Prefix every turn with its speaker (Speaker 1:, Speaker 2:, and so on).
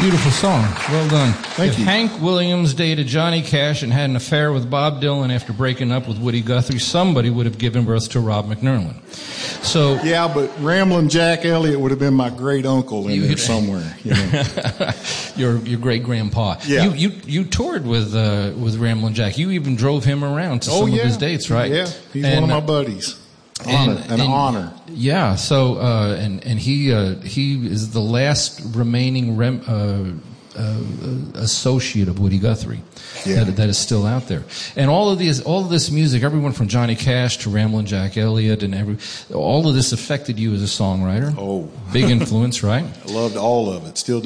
Speaker 1: Beautiful song. Well done.
Speaker 2: Thank you.
Speaker 1: If Hank Williams dated Johnny Cash and had an affair with Bob Dylan after breaking up with Woody Guthrie, somebody would have given birth to Rob McNerlin. So
Speaker 2: yeah, but Ramblin' Jack Elliott would have been my great uncle in there somewhere. You know.
Speaker 1: your great grandpa.
Speaker 2: Yeah.
Speaker 1: You toured with Ramblin' Jack. You even drove him around to some of his dates, right?
Speaker 2: Yeah, he's one of my buddies. An honor.
Speaker 1: Yeah. So and he is the last remaining associate of Woody Guthrie that is still out there. And all of this music, everyone from Johnny Cash to Ramblin' Jack Elliott and all of this affected you as a songwriter.
Speaker 2: Oh,
Speaker 1: big influence, right?
Speaker 2: I loved all of it. Still do.